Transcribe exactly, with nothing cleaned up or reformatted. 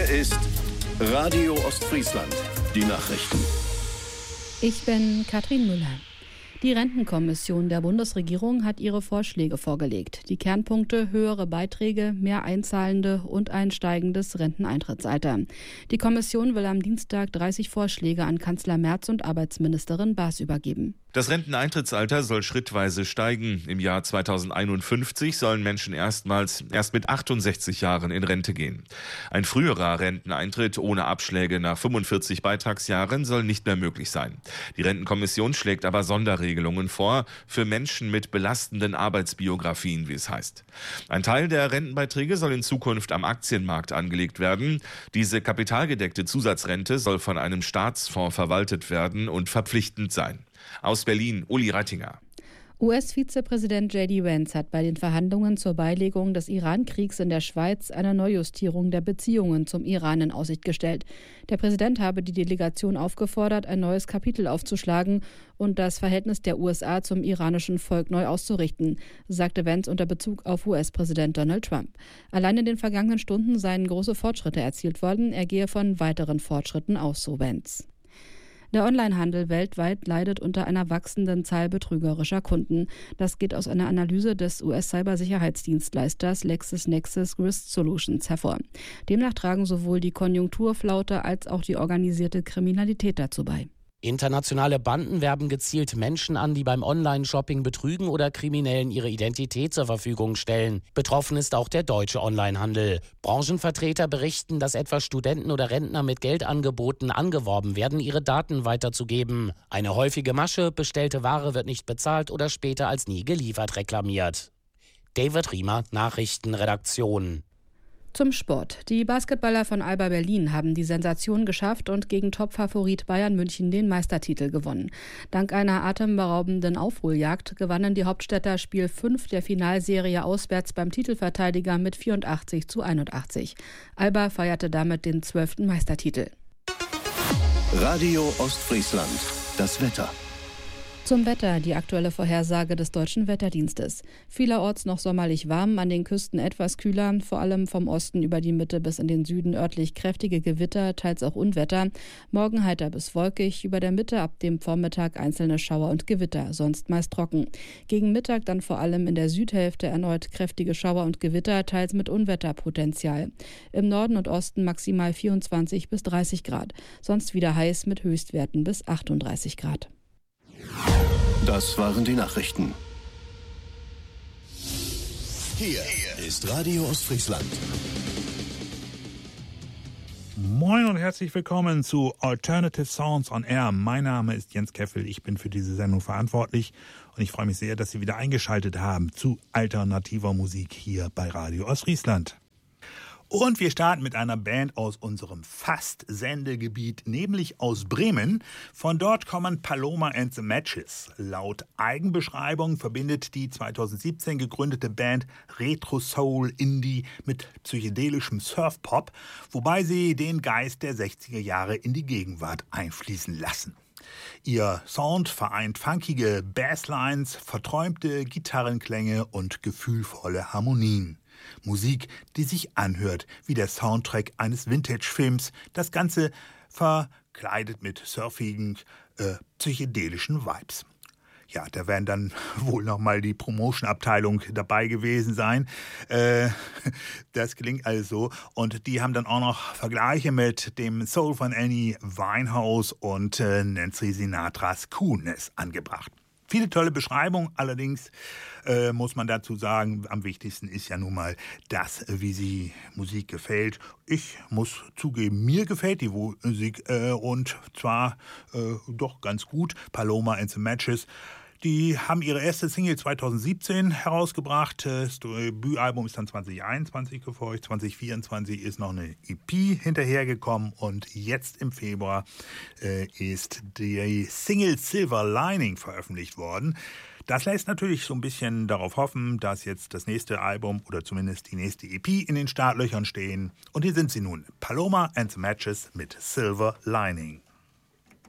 ist Radio Ostfriesland. Die Nachrichten. Ich bin Katrin Müller. Die Rentenkommission der Bundesregierung hat ihre Vorschläge vorgelegt. Die Kernpunkte: höhere Beiträge, mehr Einzahlende und ein steigendes Renteneintrittsalter. Die Kommission will am Dienstag dreißig Vorschläge an Kanzler Merz und Arbeitsministerin Baas übergeben. Das Renteneintrittsalter soll schrittweise steigen. Im Jahr zweitausendeinundfünfzig sollen Menschen erstmals erst mit achtundsechzig Jahren in Rente gehen. Ein früherer Renteneintritt ohne Abschläge nach fünfundvierzig Beitragsjahren soll nicht mehr möglich sein. Die Rentenkommission schlägt aber Sonderregelungen vor für Menschen mit belastenden Arbeitsbiografien, wie es heißt. Ein Teil der Rentenbeiträge soll in Zukunft am Aktienmarkt angelegt werden. Diese kapitalgedeckte Zusatzrente soll von einem Staatsfonds verwaltet werden und verpflichtend sein. Aus Berlin, Uli Rattinger. U S-Vizepräsident J D Vance hat bei den Verhandlungen zur Beilegung des Iran-Kriegs in der Schweiz eine Neujustierung der Beziehungen zum Iran in Aussicht gestellt. Der Präsident habe die Delegation aufgefordert, ein neues Kapitel aufzuschlagen und das Verhältnis der U S A zum iranischen Volk neu auszurichten, sagte Vance unter Bezug auf U S-Präsident Donald Trump. Allein in den vergangenen Stunden seien große Fortschritte erzielt worden. Er gehe von weiteren Fortschritten aus, so Vance. Der Onlinehandel weltweit leidet unter einer wachsenden Zahl betrügerischer Kunden. Das geht aus einer Analyse des U S-Cybersicherheitsdienstleisters LexisNexis Risk Solutions hervor. Demnach tragen sowohl die Konjunkturflaute als auch die organisierte Kriminalität dazu bei. Internationale Banden werben gezielt Menschen an, die beim Online-Shopping betrügen oder Kriminellen ihre Identität zur Verfügung stellen. Betroffen ist auch der deutsche Onlinehandel. Branchenvertreter berichten, dass etwa Studenten oder Rentner mit Geldangeboten angeworben werden, ihre Daten weiterzugeben. Eine häufige Masche: bestellte Ware wird nicht bezahlt oder später als nie geliefert reklamiert. David Riemer, Nachrichtenredaktion. Zum Sport. Die Basketballer von Alba Berlin haben die Sensation geschafft und gegen Topfavorit Bayern München den Meistertitel gewonnen. Dank einer atemberaubenden Aufholjagd gewannen die Hauptstädter Spiel fünf der Finalserie auswärts beim Titelverteidiger mit vierundachtzig zu einundachtzig. Alba feierte damit den zwölften Meistertitel. Radio Ostfriesland. Das Wetter. Zum Wetter, die aktuelle Vorhersage des Deutschen Wetterdienstes. Vielerorts noch sommerlich warm, an den Küsten etwas kühler, vor allem vom Osten über die Mitte bis in den Süden örtlich kräftige Gewitter, teils auch Unwetter. Morgen heiter bis wolkig, über der Mitte ab dem Vormittag einzelne Schauer und Gewitter, sonst meist trocken. Gegen Mittag dann vor allem in der Südhälfte erneut kräftige Schauer und Gewitter, teils mit Unwetterpotenzial. Im Norden und Osten maximal vierundzwanzig bis dreißig Grad, sonst wieder heiß mit Höchstwerten bis achtunddreißig Grad. Das waren die Nachrichten. Hier ist Radio Ostfriesland. Moin und herzlich willkommen zu Alternative Sounds on Air. Mein Name ist Jens Keffel, ich bin für diese Sendung verantwortlich und ich freue mich sehr, dass Sie wieder eingeschaltet haben zu alternativer Musik hier bei Radio Ostfriesland. Und wir starten mit einer Band aus unserem Fast-Sendegebiet, nämlich aus Bremen. Von dort kommen Paloma and the Matches. Laut Eigenbeschreibung verbindet die zweitausendsiebzehn gegründete Band Retro-Soul-Indie mit psychedelischem Surf-Pop, wobei sie den Geist der sechziger Jahre in die Gegenwart einfließen lassen. Ihr Sound vereint funkige Basslines, verträumte Gitarrenklänge und gefühlvolle Harmonien. Musik, die sich anhört wie der Soundtrack eines Vintage-Films. Das Ganze verkleidet mit surfigen, äh, psychedelischen Vibes. Ja, da werden dann wohl nochmal die Promotion-Abteilung dabei gewesen sein. Äh, das klingt also. Und die haben dann auch noch Vergleiche mit dem Soul von Amy Winehouse und äh, Nancy Sinatras Coolness angebracht. Viele tolle Beschreibungen, allerdings äh, muss man dazu sagen, am wichtigsten ist ja nun mal das, wie sie Musik gefällt. Ich muss zugeben, mir gefällt die Musik äh, und zwar äh, doch ganz gut. Paloma and the Matches. Die haben ihre erste Single zweitausendsiebzehn herausgebracht. Das Debütalbum ist dann zwanzig einundzwanzig gefolgt. zwanzig vierundzwanzig ist noch eine E P hinterhergekommen. Und jetzt im Februar äh, ist die Single Silver Lining veröffentlicht worden. Das lässt natürlich so ein bisschen darauf hoffen, dass jetzt das nächste Album oder zumindest die nächste E P in den Startlöchern stehen. Und hier sind sie nun. Paloma and the Matches mit Silver Lining.